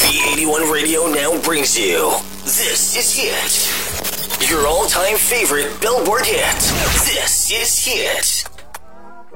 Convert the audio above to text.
V81 Radio now brings you This Is Hit. Your all-time favorite Billboard hit. This is Hit.